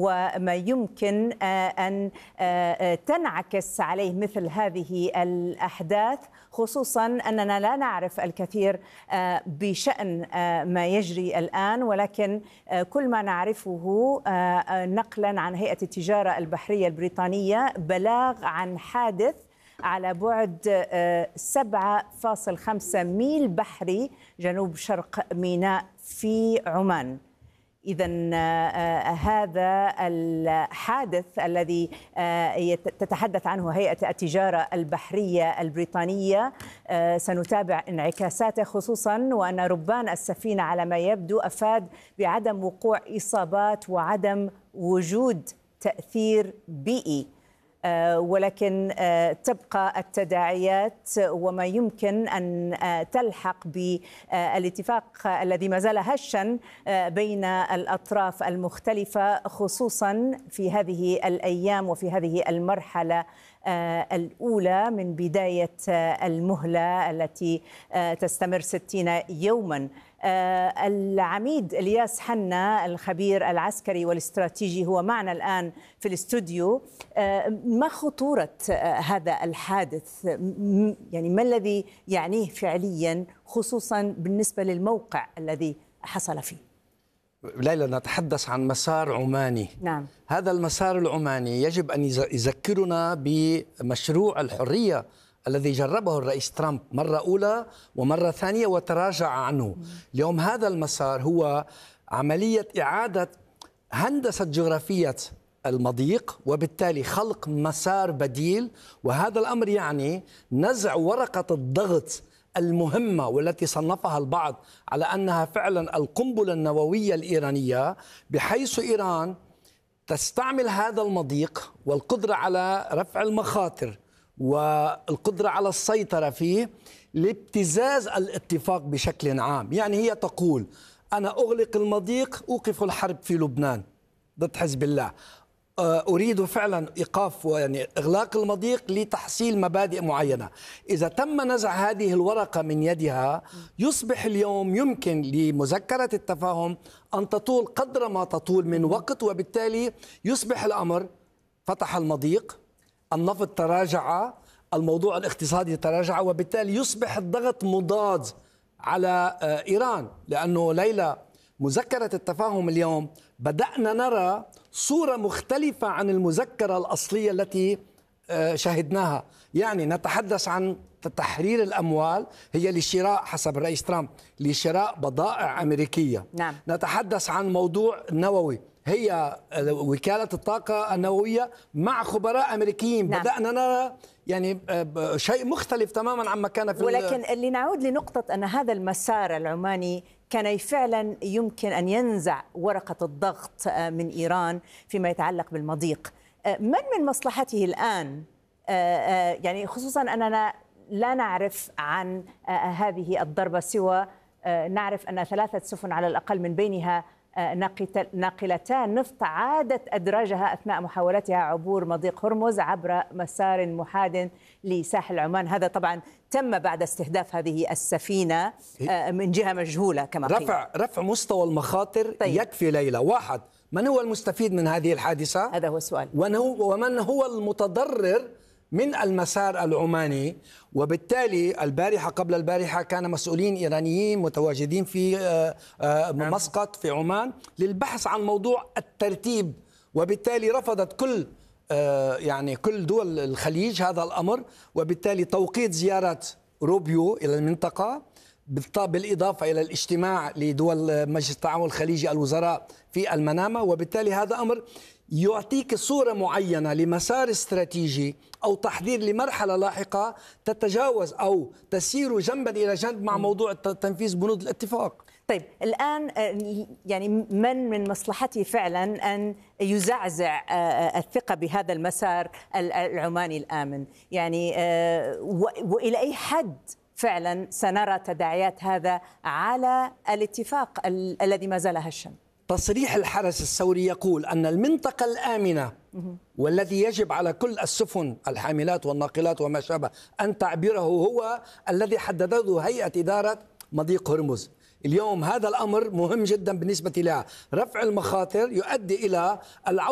وما يمكن أن تنعكس عليه مثل هذه الأحداث، خصوصا أننا لا نعرف الكثير بشأن ما يجري الآن، ولكن كل ما نعرفه نقلا عن هيئة التجارة البحرية البريطانية بلاغ عن حادث على بعد 7.5 ميل بحري جنوب شرق ميناء في عمان. إذن هذا الحادث الذي تتحدث عنه هيئة التجارة البحرية البريطانية سنتابع انعكاساته، خصوصا وأن ربان السفينة على ما يبدو أفاد بعدم وقوع إصابات وعدم وجود تأثير بيئي، ولكن تبقى التداعيات وما يمكن أن تلحق بالاتفاق الذي ما زال هشا بين الأطراف المختلفة، خصوصا في هذه الأيام وفي هذه المرحلة الأولى من بداية المهلة التي تستمر 60 يوما. العميد إلياس حنا الخبير العسكري والاستراتيجي هو معنا الآن في الاستوديو. ما خطورة هذا الحادث؟ يعني ما الذي يعنيه فعليا، خصوصا بالنسبة للموقع الذي حصل فيه؟ ليلى، نتحدث عن مسار عماني. نعم. هذا المسار العماني يجب أن يذكرنا بمشروع الحرية الذي جربه الرئيس ترامب مرة أولى ومرة ثانية وتراجع عنه. اليوم هذا المسار هو عملية إعادة هندسة جغرافية المضيق، وبالتالي خلق مسار بديل، وهذا الأمر يعني نزع ورقة الضغط المهمة والتي صنفها البعض على أنها فعلا القنبلة النووية الإيرانية، بحيث إيران تستعمل هذا المضيق والقدرة على رفع المخاطر والقدرة على السيطرة فيه لابتزاز الاتفاق بشكل عام. يعني هي تقول أنا أغلق المضيق، أوقف الحرب في لبنان ضد حزب الله، أريد فعلا إيقاف يعني إغلاق المضيق لتحصيل مبادئ معينة. إذا تم نزع هذه الورقة من يدها، يصبح اليوم يمكن لمذكرة التفاهم أن تطول قدر ما تطول من وقت، وبالتالي يصبح الأمر فتح المضيق، النفط تراجع، الموضوع الاقتصادي تراجع، وبالتالي يصبح الضغط مضاد على إيران. لأنه ليلى، مذكرة التفاهم اليوم بدأنا نرى صورة مختلفة عن المذكرة الأصلية التي شاهدناها. يعني نتحدث عن تحرير الأموال، هي لشراء حسب الرئيس ترامب لشراء بضائع أمريكية. نعم. نتحدث عن موضوع نووي، هي وكالة الطاقة النووية مع خبراء أمريكيين. نعم. بدأنا نرى يعني شيء مختلف تماما عما كان في ولكن لنعود لنقطة أن هذا المسار العماني كان فعلا يمكن أن ينزع ورقة الضغط من إيران فيما يتعلق بالمضيق. من مصلحته الآن، يعني خصوصا أننا لا نعرف عن هذه الضربة سوى نعرف أن 3 سفن على الأقل من بينها ناقلتان نفط عادت أدراجها أثناء محاولتها عبور مضيق هرمز عبر مسار محاد لساحل عمان. هذا طبعا تم بعد استهداف هذه السفينة من جهة مجهولة كما قيل. رفع مستوى المخاطر. طيب. يكفي ليلى. واحد، من هو المستفيد من هذه الحادثة؟ هذا هو السؤال. ومن هو المتضرر من المسار العماني؟ وبالتالي البارحة قبل البارحة كان مسؤولين إيرانيين متواجدين في مسقط في عمان للبحث عن موضوع الترتيب، وبالتالي رفضت كل دول الخليج هذا الأمر، وبالتالي توقيت زيارة روبيو إلى المنطقة بالإضافة إلى الاجتماع لدول مجلس التعاون الخليجي الوزراء في المنامة. وبالتالي هذا أمر يعطيك صورة معينة لمسار استراتيجي أو تحضير لمرحلة لاحقة تتجاوز أو تسير جنبا إلى جنب مع موضوع تنفيذ بنود الاتفاق. طيب الآن يعني من مصلحته فعلا أن يزعزع الثقة بهذا المسار العماني الآمن، يعني وإلى أي حد فعلا سنرى تداعيات هذا على الاتفاق الذي ما زال هشا؟ تصريح الحرس الثوري يقول أن المنطقة الآمنة والذي يجب على كل السفن الحاملات والناقلات وما شابه أن تعبره هو الذي حددته هيئة إدارة مضيق هرمز. اليوم هذا الأمر مهم جدا بالنسبة لها. رفع المخاطر يؤدي إلى العودة